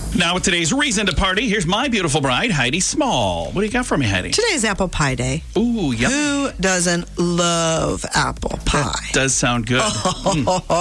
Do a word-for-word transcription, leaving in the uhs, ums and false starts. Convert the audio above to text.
Now with today's reason to party, here's my beautiful bride, Heidi Small. What do you got for me, Heidi? Today's apple pie day. Ooh, yum. Who doesn't love apple pie? That does sound good. Mm.